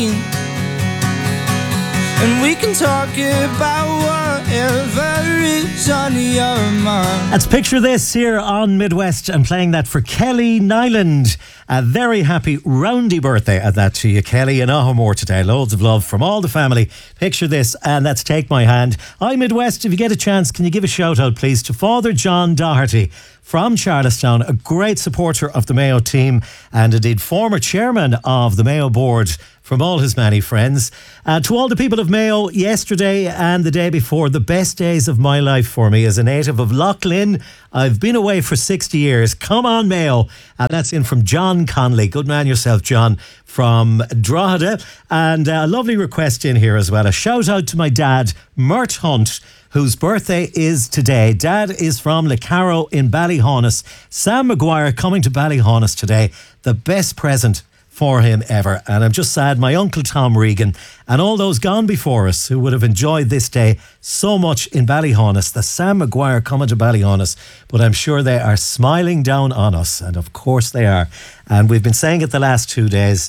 me. And we can talk about whatever is on your mind. Let's picture this here on Midwest and playing that for Kelly Nyland. A very happy roundy birthday at that to you, Kelly, in Ahomore today. Loads of love from all the family. Picture this, and that's Take My Hand. Hi, Midwest. If you get a chance, can you give a shout out, please, to Father John Doherty from Charlestown, a great supporter of the Mayo team and indeed former chairman of the Mayo board from all his many friends. To all the people of Mayo, yesterday and the day before, the best days of my life for me as a native of Lough Lynn. I've been away for 60 years. Come on, Mayo. That's in from John Conley. Good man yourself, John, from Drogheda. And a lovely request in here as well. A shout out to my dad, Mert Hunt, whose birthday is today. Dad is from Le Carrow in Ballyhaunis. Sam Maguire coming to Ballyhaunis today. The best present for him ever. And I'm just sad my uncle Tom Regan and all those gone before us who would have enjoyed this day so much in Ballyhaunis. The Sam Maguire coming to Ballyhaunis, but I'm sure they are smiling down on us, and of course they are. And we've been saying it the last 2 days.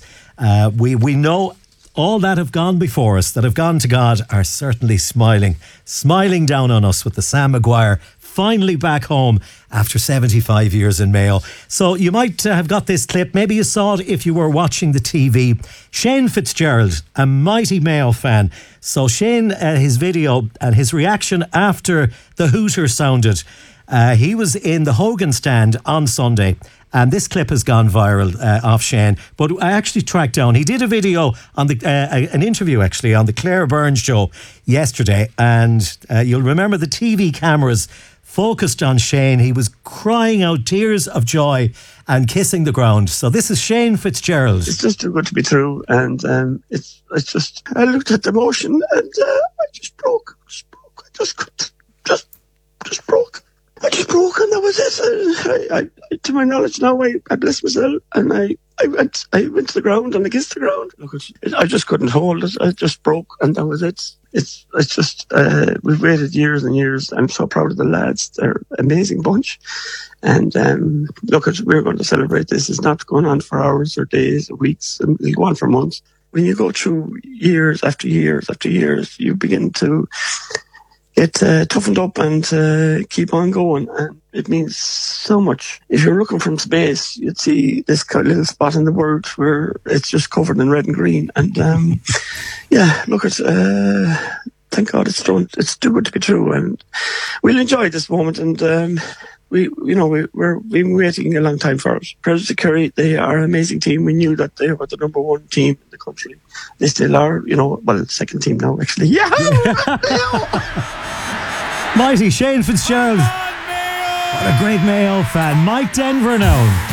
We know all that have gone before us, that have gone to God, are certainly smiling down on us with the Sam Maguire finally back home after 75 years in Mayo. So you might have got this clip. Maybe you saw it if you were watching the TV. Shane Fitzgerald, a mighty Mayo fan. So Shane, his video and his reaction after the hooter sounded. He was in the Hogan stand on Sunday, and this clip has gone viral off Shane. But I actually tracked down. He did a video on an interview actually on the Claire Byrne show yesterday, and you'll remember the TV cameras focused on Shane. He was crying out tears of joy and kissing the ground. So this is Shane Fitzgerald. It's just too good to be true, and it's just, I looked at the motion and I just broke. I just broke, and that was it. I to my knowledge now, I blessed myself, and I went to the ground and I kissed the ground. Look, I just couldn't hold it. I just broke, and that was it. It's just we've waited years and years. I'm so proud of the lads. They're an amazing bunch, and look, we're going to celebrate this. It's not going on for hours or days or weeks. It'll go on for months. When you go through years after years after years, you begin to get toughened up and keep on going, and it means so much. If you're looking from space, you'd see this little spot in the world where it's just covered in red and green, and yeah, look, it's thank God it's too good to be true, and we'll enjoy this moment. And we've been waiting a long time for it. President Kerry, they are an amazing team. We knew that they were the number one team in the country. They still are, second team now actually. Yeah. Mighty Shane Fitzgerald. What a great Mayo fan. Mike Denver now.